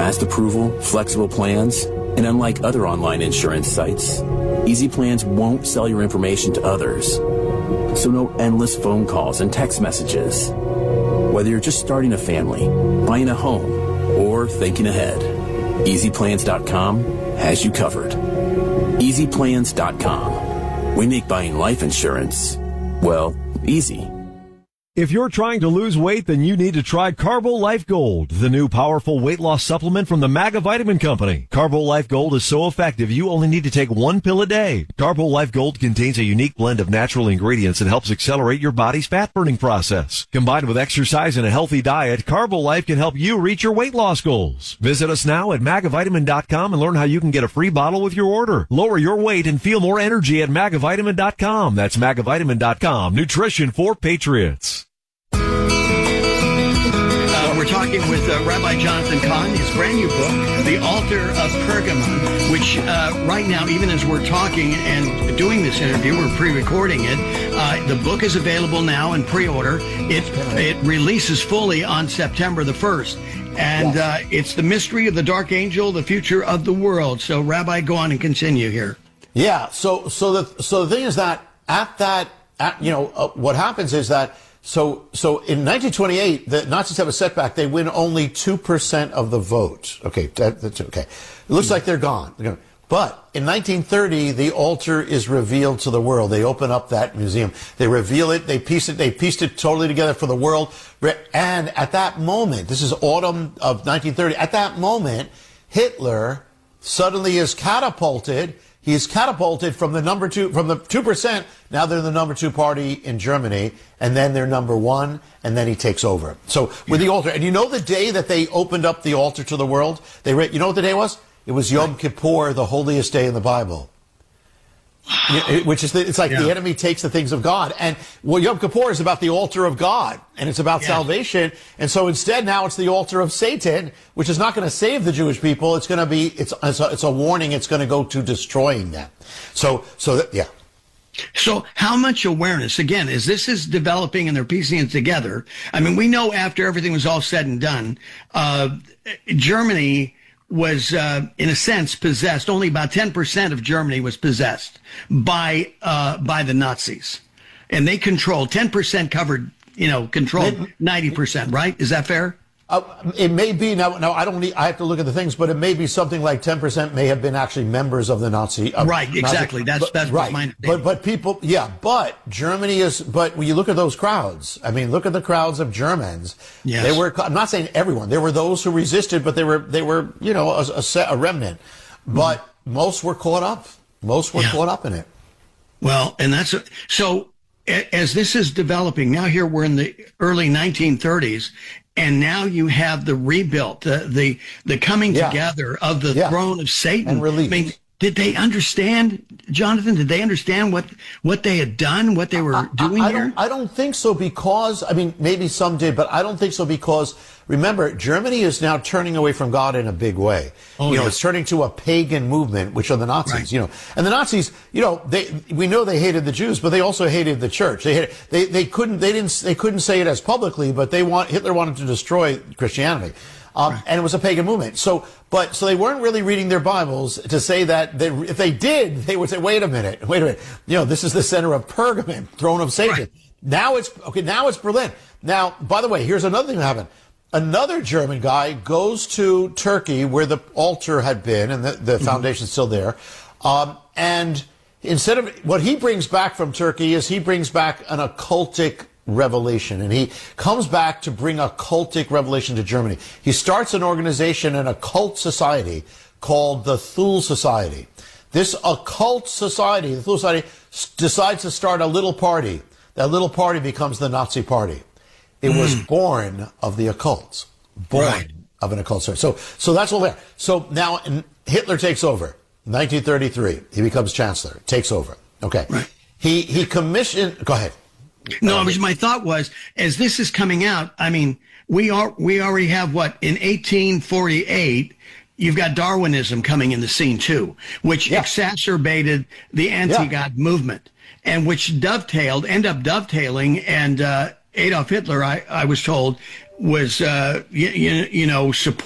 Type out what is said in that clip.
fast approval, flexible plans, and unlike other online insurance sites, Easy Plans won't sell your information to others. So no endless phone calls and text messages. Whether you're just starting a family, buying a home, or thinking ahead, EasyPlans.com has you covered. EasyPlans.com. We make buying life insurance, well, easy. If you're trying to lose weight, then you need to try Carbo Life Gold, the new powerful weight loss supplement from the Maga Vitamin Company. Carbo Life Gold is so effective, you only need to take one pill a day. Carbo Life Gold contains a unique blend of natural ingredients that helps accelerate your body's fat-burning process. Combined with exercise and a healthy diet, Carbo Life can help you reach your weight loss goals. Visit us now at magavitamin.com and learn how you can get a free bottle with your order. Lower your weight and feel more energy at magavitamin.com. That's magavitamin.com. Nutrition for Patriots. We're talking with Rabbi Jonathan Cahn, his brand new book, The Altar of Pergamon, which right now, even as we're talking and doing this interview, we're pre-recording it. The book is available now in pre-order. It releases fully on September the 1st. And it's the mystery of the Dark Angel, the future of the world. So, Rabbi, go on and continue here. Yeah. So the thing is that what happens is that So in 1928, the Nazis have a setback. They win only 2% of the vote. Okay, that's okay. It looks like they're gone. But in 1930, the altar is revealed to the world. They open up that museum. They reveal it. They pieced it totally together for the world. And at that moment, this is autumn of 1930. At that moment, Hitler suddenly is catapulted. He's catapulted from the 2%. Now they're the number 2 party in Germany, and then they're number 1, and then he takes over. So with the altar, and you know the day that they opened up the altar to the world? You know what the day was? It was Yom Kippur, the holiest day in the Bible. Which is, it's like the enemy takes the things of God. And Yom Kippur is about the altar of God, and it's about salvation. And so instead now it's the altar of Satan, which is not going to save the Jewish people. It's going to be, it's a warning. It's going to go to destroying them. So how much awareness, again, as this is developing and they're piecing it together? I mean, we know after everything was all said and done, Germany was, in a sense, possessed. Only about 10% of Germany was possessed by the Nazis. And they controlled, 10% controlled 90%, right? Is that fair? It may be now. I have to look at the things, but it may be something like 10% may have been actually members of the Nazi. Right, exactly. That's right. Mine. But people, but Germany is. But when you look at those crowds, I mean, look at the crowds of Germans. Yes. They were. I'm not saying everyone. There were those who resisted, but they were a remnant. But most were caught up. Most were caught up in it. Well, and that's so. As this is developing now, here we're in the early 1930s. And now you have the rebuilt, the coming together of the throne of Satan. And release. I mean, did they understand, Jonathan? Did they understand what they had done, what they were doing here? I don't think so, because, I mean, maybe some did, but I don't think so, because, remember, Germany is now turning away from God in a big way. It's turning to a pagan movement, which are the Nazis, Right. And the Nazis, we know they hated the Jews, but they also hated the church. They couldn't say it as publicly, but Hitler wanted to destroy Christianity. And it was a pagan movement. So they weren't really reading their Bibles to say that if they did, they would say, wait a minute. This is the center of Pergamon, throne of Satan. Right. Now it's Berlin. Now, by the way, here's another thing that happened. Another German guy goes to Turkey where the altar had been, and the foundation's still there. And instead of, what he brings back from Turkey is he brings back an occultic revelation, and he comes back to bring a cultic revelation to Germany. He starts an organization, an occult society called the Thule Society. This occult society, the Thule Society, decides to start a little party. That little party becomes the Nazi Party. It was born of the occult, of an occult society. So that's all there. So now Hitler takes over. 1933, he becomes chancellor, takes over. Okay. Right. He commissioned. Go ahead. No, my thought was, as this is coming out, I mean, we already have in 1848, you've got Darwinism coming in the scene too, which exacerbated the anti-God movement, and which ended up dovetailing, and Adolf Hitler, I was told, was, support